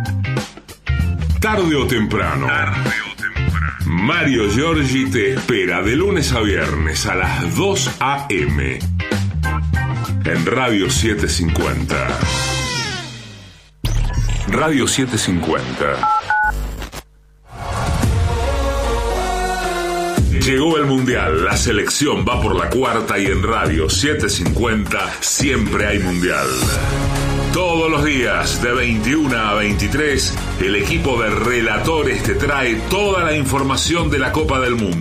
Tarde o temprano. Mario Giorgi te espera de lunes a viernes a las 2 a.m. en Radio 750. Radio 750. Llegó el Mundial, la selección va por la cuarta y en Radio 750 siempre hay Mundial. Todos los días de 21 a 23, el equipo de relatores te trae toda la información de la Copa del Mundo.